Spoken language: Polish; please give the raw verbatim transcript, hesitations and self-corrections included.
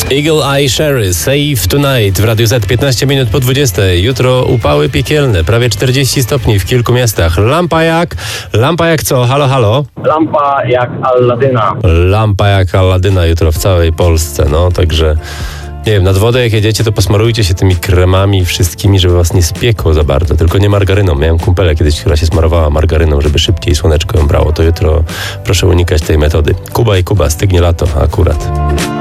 Eagle Eye Cherry, Save Tonight w Radiu Z, piętnaście minut po dwudziestej. Jutro upały piekielne, prawie czterdzieści stopni w kilku miastach. Lampa jak? Lampa jak co? Halo, halo? Lampa jak Alladyna. Lampa jak Alladyna jutro w całej Polsce, no także... Nie wiem, nad wodę jak jedziecie, to posmarujcie się tymi kremami wszystkimi, żeby was nie spiekło za bardzo. Tylko nie margaryną. Miałem kumpelę kiedyś, która się smarowała margaryną, żeby szybciej słoneczko ją brało. To jutro proszę unikać tej metody. Kuba i Kuba, stygnie lato akurat.